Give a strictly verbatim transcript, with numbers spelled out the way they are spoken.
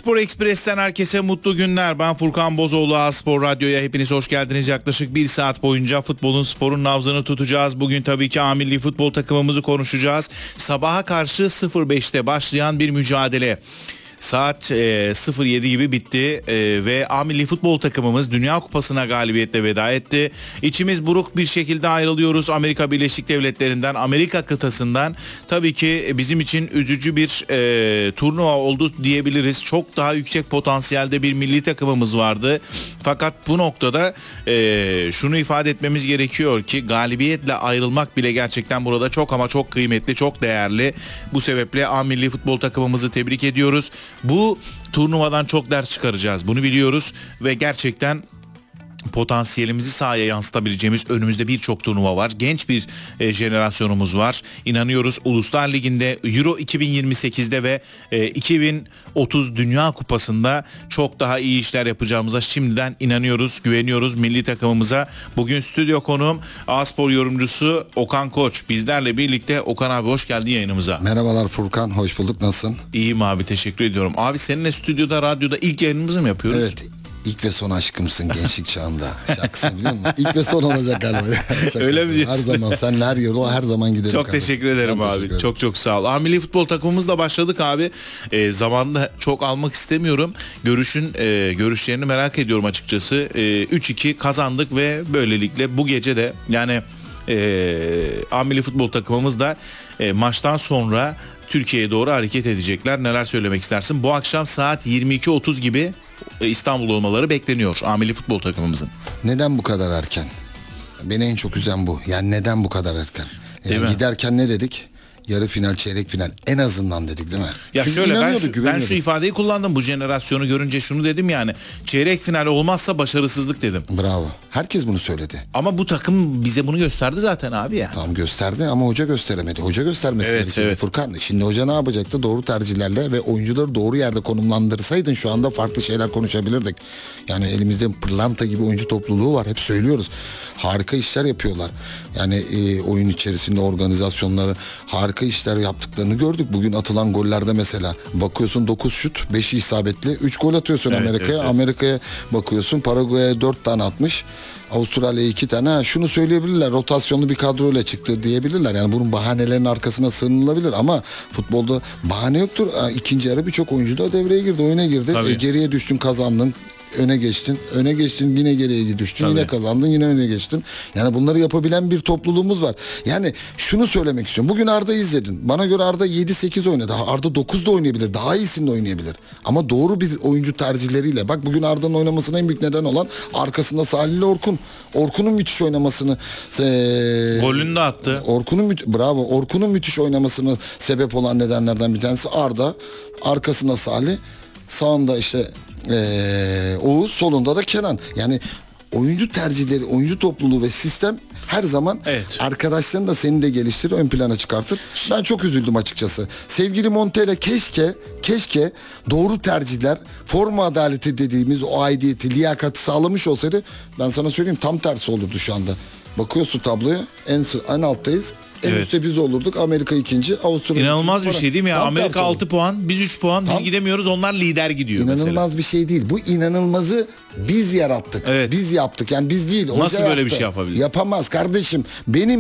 A-Spor Ekspres'ten herkese mutlu günler. Ben Furkan Bozoğlu. A-Spor Radyo'ya hepiniz hoş geldiniz. Yaklaşık bir saat boyunca futbolun, sporun nabzını tutacağız. Bugün tabii ki A milli futbol takımımızı konuşacağız. Sabaha karşı sıfır beşte başlayan bir mücadele. Saat e, sıfır yedi gibi bitti e, ve A milli futbol takımımız Dünya Kupası'na galibiyetle veda etti. İçimiz buruk bir şekilde ayrılıyoruz Amerika Birleşik Devletleri'nden, Amerika kıtasından. Tabii ki bizim için üzücü bir e, turnuva oldu diyebiliriz. Çok daha yüksek potansiyelde bir milli takımımız vardı. Fakat bu noktada e, şunu ifade etmemiz gerekiyor ki galibiyetle ayrılmak bile gerçekten burada çok ama çok kıymetli, çok değerli. Bu sebeple A milli futbol takımımızı tebrik ediyoruz. Bu turnuvadan çok ders çıkaracağız. Bunu biliyoruz ve gerçekten potansiyelimizi sahaya yansıtabileceğimiz önümüzde birçok turnuva var. Genç bir e, jenerasyonumuz var. İnanıyoruz Uluslar Ligi'nde, Euro iki bin yirmi sekizde ve e, iki bin otuz Dünya Kupası'nda çok daha iyi işler yapacağımıza şimdiden inanıyoruz, güveniyoruz milli takımımıza. Bugün stüdyo konuğum A-Spor yorumcusu Okan Koç. Bizlerle birlikte. Okan abi hoş geldin yayınımıza. Merhabalar Furkan, hoş bulduk. Nasılsın? İyiyim abi, teşekkür ediyorum. Abi seninle stüdyoda, radyoda ilk yayınımızı mı yapıyoruz? Evet. İlk ve son aşkımsın gençlik çağında. Şarkısını biliyor musun? İlk ve son olacak galiba. Öyle mi diyorsun? Her zaman senle her yıl o her zaman gidelim. Çok kardeşim. teşekkür ederim Ben abi. teşekkür ederim. Çok çok sağ ol. A milli futbol takımımızla başladık abi. E, zamanında çok almak istemiyorum. Görüşün e, görüşlerini merak ediyorum açıkçası. E, üç iki kazandık ve böylelikle bu gece de yani e, A milli futbol takımımız da e, maçtan sonra Türkiye'ye doğru hareket edecekler. Neler söylemek istersin? Bu akşam saat yirmi iki otuz gibi İstanbul olmaları bekleniyor A milli futbol takımımızın. Neden bu kadar erken? Beni en çok üzen bu. Yani neden bu kadar erken? Değil Yani mi? giderken ne dedik? Yarı final, çeyrek final en azından dedik değil mi? Ya Çünkü şöyle ben inanıyorduk, şu, ben şu güveniyorduk. ifadeyi kullandım bu jenerasyonu görünce, şunu dedim yani. Çeyrek final olmazsa başarısızlık dedim. Bravo. Herkes bunu söyledi. Ama bu takım bize bunu gösterdi zaten abi yani. Tam gösterdi ama hoca gösteremedi. Hoca göstermesi Evet, gerekiyordu evet. Furkan. Şimdi hoca ne yapacaktı? Doğru tercihlerle ve oyuncuları doğru yerde konumlandırsaydın şu anda farklı şeyler konuşabilirdik. Yani elimizde pırlanta gibi oyuncu topluluğu var. Hep söylüyoruz. Harika işler yapıyorlar. Yani e, oyun içerisinde organizasyonları harika işler yaptıklarını gördük. Bugün atılan gollerde mesela bakıyorsun dokuz şut, beşi isabetli, üç gol atıyorsun Evet, Amerika'ya. evet, evet. Amerika'ya bakıyorsun, Paraguay'a dört tane atmış. Avustralya'ya iki tane. Ha, şunu söyleyebilirler, rotasyonlu bir kadroyla çıktı diyebilirler. Yani bunun bahanelerin arkasına sığınılabilir ama futbolda bahane yoktur. Ha, İkinci yarı birçok oyuncu da devreye girdi, oyuna girdi. Tabii. E, geriye düştün, kazandın. Öne geçtin, öne geçtin, yine geriye düştün, Tabii. yine kazandın, yine öne geçtin. Yani bunları yapabilen bir topluluğumuz var. Yani şunu söylemek istiyorum. Bugün Arda izledin. Bana göre Arda yedi sekiz oynadı. Arda dokuz da oynayabilir. Daha iyisini de oynayabilir. Ama doğru bir oyuncu tercihleriyle. Bak bugün Arda'nın oynamasına en büyük neden olan arkasında Salih ile Orkun. Orkun'un müthiş oynamasını ee, Golünü de attı. Orkun'un müth- bravo. Orkun'un müthiş oynamasını sebep olan nedenlerden bir tanesi Arda. Arkasında Salih. Sağında işte Ee, Oğuz, solunda da Kenan. Yani oyuncu tercihleri, oyuncu topluluğu ve sistem her zaman Evet. arkadaşlarını da seni de geliştirir, ön plana çıkartır. Ben çok üzüldüm açıkçası. Sevgili Montella keşke keşke doğru tercihler, forma adaleti dediğimiz o aidiyeti, liyakati sağlamış olsaydı, ben sana söyleyeyim, tam tersi olurdu şu anda. Bakıyorsun tabloya, en, sı- en alttayız. En Evet. üstte biz olurduk. Amerika ikinci, Avusturya İnanılmaz üçüncü bir falan. şey değil mi ya? Tam Amerika tersi oldu. altı puan, biz üç puan, biz Tam- gidemiyoruz, onlar lider gidiyor İnanılmaz mesela. bir şey değil. Bu inanılmazı biz yarattık. Evet. Biz yaptık. Yani biz değil. Nasıl hoca böyle bir yaptı. şey yapabilir? Yapamaz kardeşim. Benim